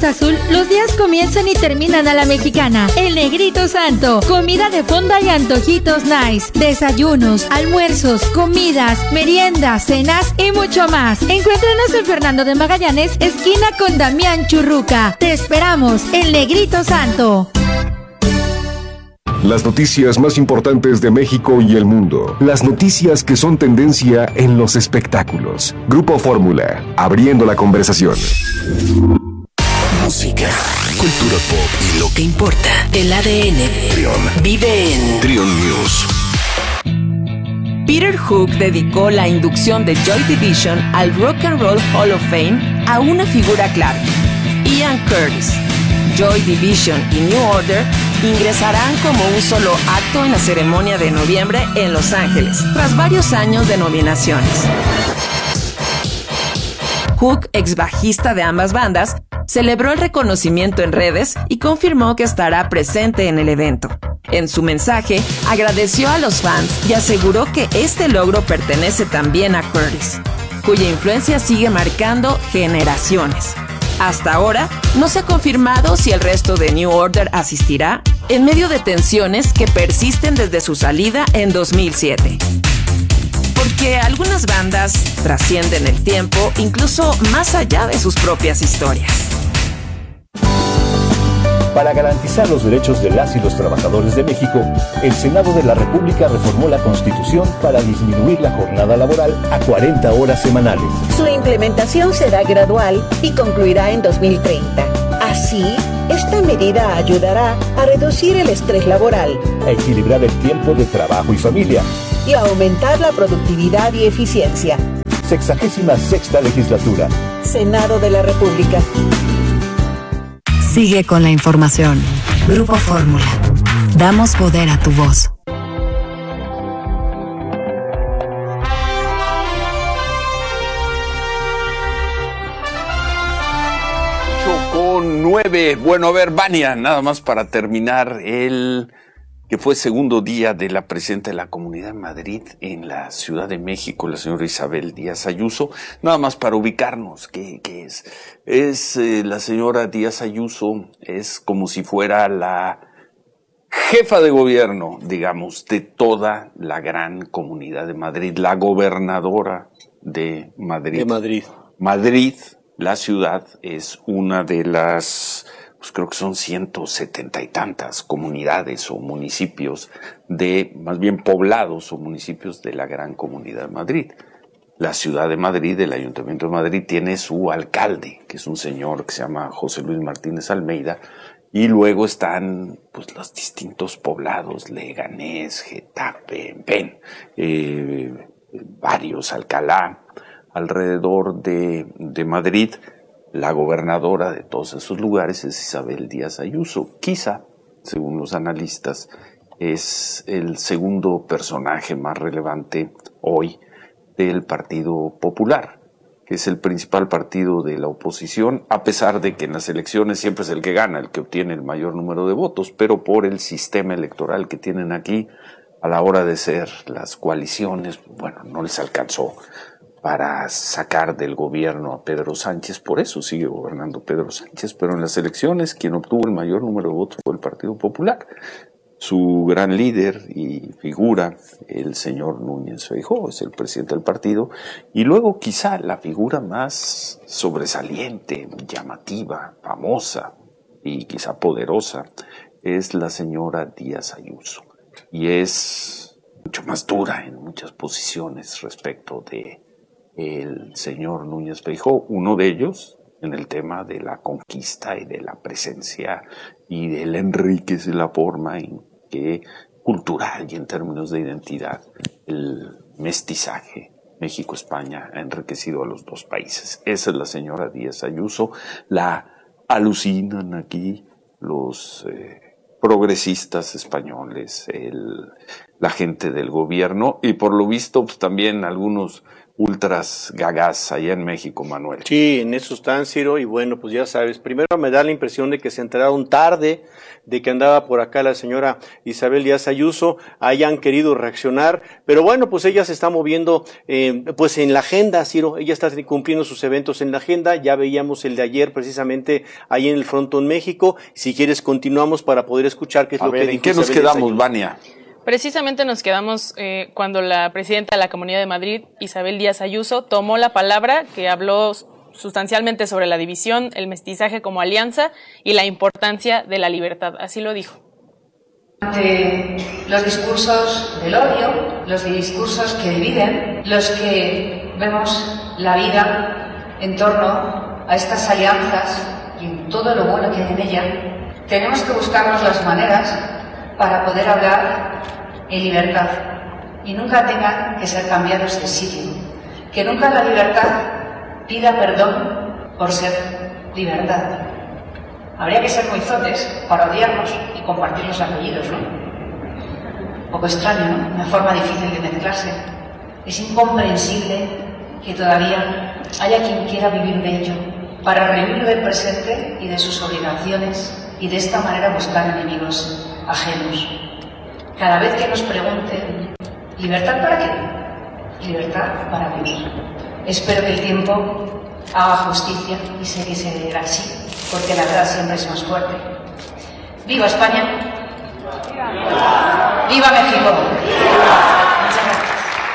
Azul, los días comienzan y terminan a la mexicana. El Negrito Santo, comida de fonda y antojitos nice, desayunos, almuerzos, comidas, meriendas, cenas y mucho más. Encuéntranos en Fernando de Magallanes, esquina con Damián Churruca. Te esperamos, El Negrito Santo. Las noticias más importantes de México y el mundo. Las noticias que son tendencia en los espectáculos. Grupo Fórmula, abriendo la conversación. Música, cultura pop y lo que importa. El ADN Trión vive en Trión News. Peter Hook dedicó la inducción de Joy Division al Rock and Roll Hall of Fame a una figura clave, Ian Curtis. Joy Division y New Order ingresarán como un solo acto en la ceremonia de noviembre en Los Ángeles, tras varios años de nominaciones. Hook, ex bajista de ambas bandas, celebró el reconocimiento en redes y confirmó que estará presente en el evento. En su mensaje, agradeció a los fans y aseguró que este logro pertenece también a Curtis, cuya influencia sigue marcando generaciones. Hasta ahora, no se ha confirmado si el resto de New Order asistirá, en medio de tensiones que persisten desde su salida en 2007. Porque algunas bandas trascienden el tiempo, incluso más allá de sus propias historias. Para garantizar los derechos de las y los trabajadores de México, el Senado de la República reformó la Constitución para disminuir la jornada laboral a 40 horas semanales. Su implementación será gradual y concluirá en 2030. Así, esta medida ayudará a reducir el estrés laboral, a equilibrar el tiempo de trabajo y familia y a aumentar la productividad y eficiencia. 66ª legislatura. Senado de la República. Sigue con la información. Grupo Fórmula. Damos poder a tu voz. 8:09. Bueno, a ver, Vania, nada más para terminar, el que fue segundo día de la presidenta de la Comunidad de Madrid en la Ciudad de México, la señora Isabel Díaz Ayuso, nada más para ubicarnos, ¿qué es? La señora Díaz Ayuso es como si fuera la jefa de gobierno, digamos, de toda la gran Comunidad de Madrid, la gobernadora de Madrid. Madrid, la ciudad, es una de las, pues creo que son 170 y tantas comunidades o municipios más bien poblados o municipios de la gran Comunidad de Madrid. La Ciudad de Madrid, el Ayuntamiento de Madrid, tiene su alcalde, que es un señor que se llama José Luis Martínez Almeida, y luego están pues los distintos poblados, Leganés, Getafe, en fin, varios, Alcalá, alrededor de Madrid. La gobernadora de todos esos lugares es Isabel Díaz Ayuso. Quizá, según los analistas, es el segundo personaje más relevante hoy del Partido Popular, que es el principal partido de la oposición, a pesar de que en las elecciones siempre es el que gana, el que obtiene el mayor número de votos, pero por el sistema electoral que tienen aquí, a la hora de ser las coaliciones, bueno, no les alcanzó para sacar del gobierno a Pedro Sánchez, por eso sigue gobernando Pedro Sánchez, pero en las elecciones quien obtuvo el mayor número de votos fue el Partido Popular. Su gran líder y figura, el señor Núñez Feijóo, es el presidente del partido, y luego quizá la figura más sobresaliente, llamativa, famosa y quizá poderosa es la señora Díaz Ayuso, y es mucho más dura en muchas posiciones respecto de el señor Núñez Feijóo, uno de ellos en el tema de la conquista y de la presencia y del enriquece la forma en que cultural y en términos de identidad el mestizaje México-España ha enriquecido a los dos países. Esa es la señora Díaz Ayuso. La alucinan aquí los progresistas españoles, la gente del gobierno, y por lo visto pues también algunos ultras gagás allá en México, Manuel. Sí, en eso están, Ciro, y bueno, pues ya sabes, primero me da la impresión de que se enteraron tarde de que andaba por acá la señora Isabel Díaz Ayuso, hayan querido reaccionar, pero bueno, pues ella se está moviendo pues en la agenda, Ciro, ella está cumpliendo sus eventos en la agenda, ya veíamos el de ayer precisamente ahí en el Frontón México, si quieres continuamos para poder escuchar qué es lo que dijo. ¿En qué nos quedamos, Vania? Precisamente nos quedamos cuando la presidenta de la Comunidad de Madrid, Isabel Díaz Ayuso, tomó la palabra, que habló sustancialmente sobre la división, el mestizaje como alianza y la importancia de la libertad. Así lo dijo. Ante los discursos del odio, los discursos que dividen, los que vemos la vida en torno a estas alianzas y todo lo bueno que hay en ella, tenemos que buscarnos las maneras para poder hablar en libertad y nunca tengan que ser cambiados de sitio. Que nunca la libertad pida perdón por ser libertad. Habría que ser muy zotes para odiarnos y compartir los apellidos, ¿no? Un poco extraño, ¿no? Una forma difícil de mezclarse. Es incomprensible que todavía haya quien quiera vivir de ello, para rehuir del presente y de sus obligaciones y de esta manera buscar enemigos ajenos. Cada vez que nos pregunten, ¿libertad para qué? Libertad para vivir. Espero que el tiempo haga justicia y sé que será así, porque la verdad siempre es más fuerte. ¡Viva España! ¡Viva México! Muchas gracias.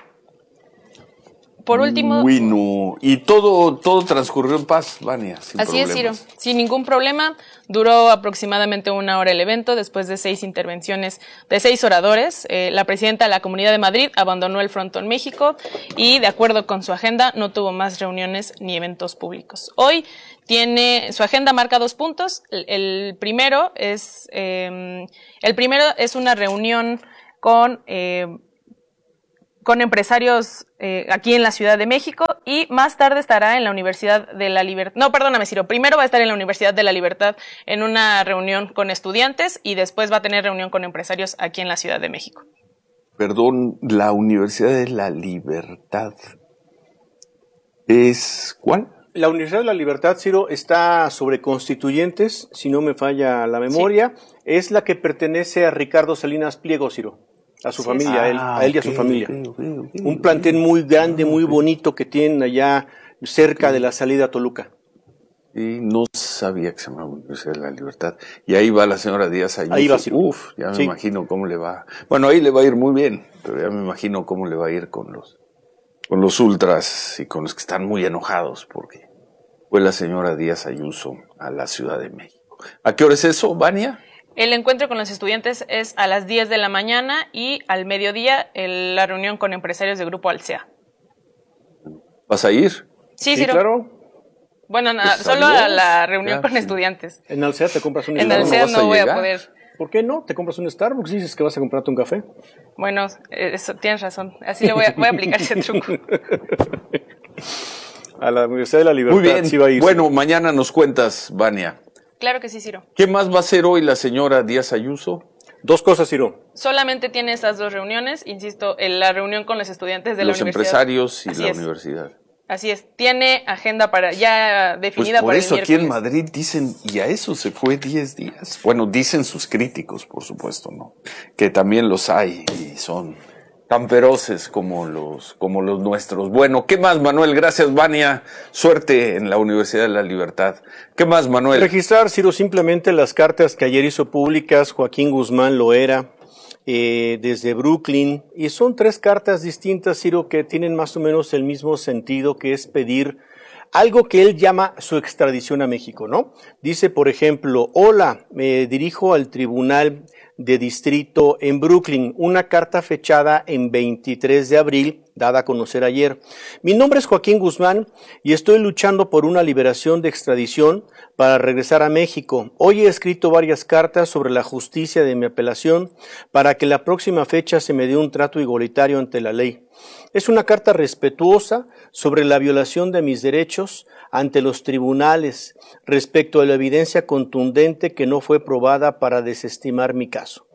Por último... Bueno, y todo transcurrió en paz, Vania, sin Así problemas. es, Ciro, sin ningún problema. Duró aproximadamente 1 hora el evento, después de 6 intervenciones de 6 oradores. La presidenta de la Comunidad de Madrid abandonó el Frontón México y, de acuerdo con su agenda, no tuvo más reuniones ni eventos públicos. Hoy su agenda marca 2 puntos. El primero es una reunión con empresarios aquí en la Ciudad de México y más tarde estará en la Universidad de la Libertad. No, perdóname, Ciro. Primero va a estar en la Universidad de la Libertad en una reunión con estudiantes y después va a tener reunión con empresarios aquí en la Ciudad de México. Perdón, la Universidad de la Libertad ¿es cuál? La Universidad de la Libertad, Ciro, está sobre Constituyentes, si no me falla la memoria. Sí. Es la que pertenece a Ricardo Salinas Pliego, Ciro. A su familia, a él y a su familia. Un plantel muy grande, muy bonito que tienen allá cerca de la salida a Toluca. Y no sabía que se llamaba Universidad de la Libertad. Y ahí va la señora Díaz Ayuso. Ahí va, Ciro. Uf, ya me imagino cómo le va. Bueno, ahí le va a ir muy bien, pero ya me imagino cómo le va a ir con los ultras y con los que están muy enojados porque fue la señora Díaz Ayuso a la Ciudad de México. ¿A qué hora es eso, Vania? El encuentro con los estudiantes es a las 10 de la mañana y al mediodía la reunión con empresarios del Grupo Alsea. ¿Vas a ir? Sí, claro. Bueno, solo a la reunión con estudiantes. En Alsea te compras un Starbucks. En Alsea no voy a poder. ¿Por qué no? ¿Te compras un Starbucks y dices que vas a comprarte un café? Bueno, tienes razón. Así le voy a aplicar ese truco. A la Universidad de la Libertad. Muy bien. Sí va a ir. Bueno, mañana nos cuentas, Vania. Claro que sí, Ciro. ¿Qué más va a hacer hoy la señora Díaz Ayuso? 2 cosas, Ciro. Solamente tiene esas 2 reuniones, insisto, en la reunión con los estudiantes de la universidad. Los empresarios y la universidad. Así es, tiene agenda ya definida para el miércoles. Por eso aquí en Madrid dicen, y a eso se fue 10 días. Bueno, dicen sus críticos, por supuesto, ¿no? Que también los hay y son tan feroces como los nuestros. Bueno, ¿qué más, Manuel? Gracias, Vania. Suerte en la Universidad de la Libertad. ¿Qué más, Manuel? Registrar, Ciro, simplemente las cartas que ayer hizo públicas Joaquín Guzmán Loera desde Brooklyn. Y son 3 cartas distintas, Ciro, que tienen más o menos el mismo sentido, que es pedir algo que él llama su extradición a México, ¿no? Dice, por ejemplo, hola, me dirijo al Tribunal de Distrito en Brooklyn, una carta fechada en 23 de abril, dada a conocer ayer. Mi nombre es Joaquín Guzmán y estoy luchando por una liberación de extradición para regresar a México. Hoy he escrito varias cartas sobre la justicia de mi apelación para que la próxima fecha se me dé un trato igualitario ante la ley. Es una carta respetuosa sobre la violación de mis derechos ante los tribunales respecto a la evidencia contundente que no fue probada para desestimar mi caso.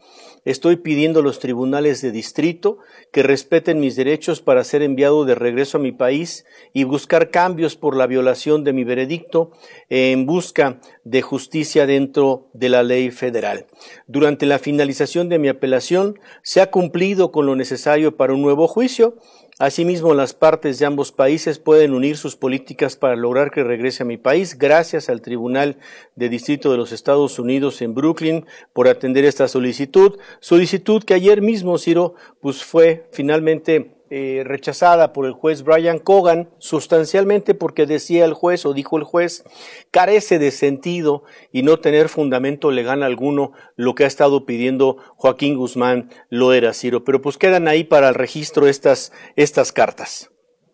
estoy pidiendo a los tribunales de distrito que respeten mis derechos para ser enviado de regreso a mi país y buscar cambios por la violación de mi veredicto en busca de justicia dentro de la ley federal. Durante la finalización de mi apelación, se ha cumplido con lo necesario para un nuevo juicio. Asimismo, las partes de ambos países pueden unir sus políticas para lograr que regrese a mi país. Gracias al Tribunal de Distrito de los Estados Unidos en Brooklyn por atender esta solicitud que ayer mismo, Ciro, pues fue finalmente rechazada por el juez Brian Cogan, sustancialmente porque decía el juez, o dijo el juez, carece de sentido y no tener fundamento legal alguno lo que ha estado pidiendo Joaquín Guzmán Loera, Ciro. Pero pues quedan ahí para el registro estas cartas.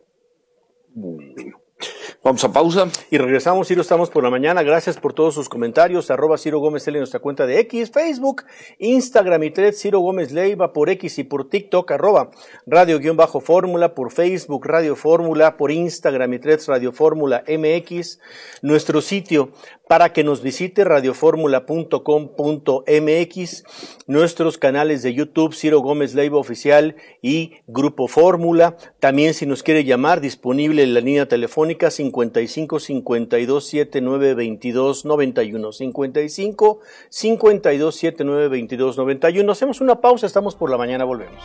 Vamos a pausa. Y regresamos, Ciro, estamos por la mañana. Gracias por todos sus comentarios. @Ciro Gómez L en nuestra cuenta de X, Facebook, Instagram y Threads, Ciro Gómez Leiva por X y por TikTok, @Radio_Fórmula, por Facebook, Radio Fórmula, por Instagram y Threads, Radio Fórmula MX. Nuestro sitio para que nos visite, radioformula.com.mx. Nuestros canales de YouTube, Ciro Gómez Leiva Oficial y Grupo Fórmula. También, si nos quiere llamar, disponible en la línea telefónica 55 52 79 22 91. 55 52 79 22 91. Hacemos una pausa, estamos por la mañana, volvemos.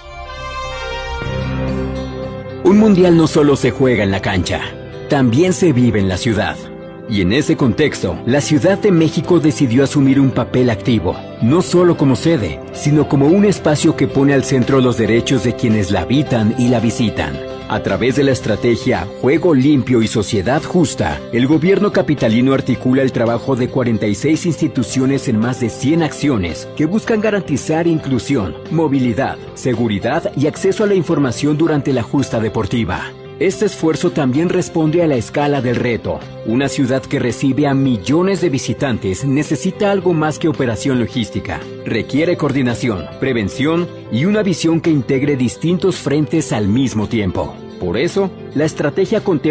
Un mundial no solo se juega en la cancha, también se vive en la ciudad. Y en ese contexto, la Ciudad de México decidió asumir un papel activo, no solo como sede, sino como un espacio que pone al centro los derechos de quienes la habitan y la visitan. A través de la estrategia Juego Limpio y Sociedad Justa, el gobierno capitalino articula el trabajo de 46 instituciones en más de 100 acciones que buscan garantizar inclusión, movilidad, seguridad y acceso a la información durante la justa deportiva. Este esfuerzo también responde a la escala del reto. Una ciudad que recibe a millones de visitantes necesita algo más que operación logística. Requiere coordinación, prevención y una visión que integre distintos frentes al mismo tiempo. Por eso, la estrategia contempla